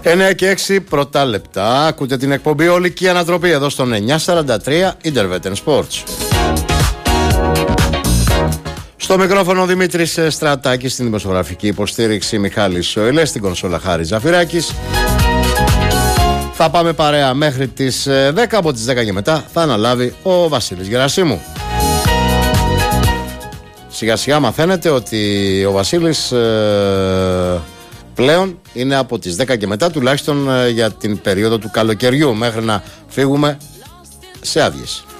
9 και 6 πρώτα λεπτά. Ακούτε την εκπομπή Ολική Ανατροπή εδώ στον 943 Intervetten Sports. Στο μικρόφωνο Δημήτρης Στρατάκης, στην δημοσιογραφική υποστήριξη Μιχάλης Σοηλές, στην κονσόλα Χάρης Ζαφυράκης. Θα πάμε παρέα μέχρι τις 10, από τις 10 και μετά θα αναλάβει ο Βασίλης Γερασίμου. Σιγά σιγά μαθαίνετε ότι ο Βασίλης πλέον είναι από τις 10 και μετά, τουλάχιστον για την περίοδο του καλοκαιριού, μέχρι να φύγουμε σε άδειες.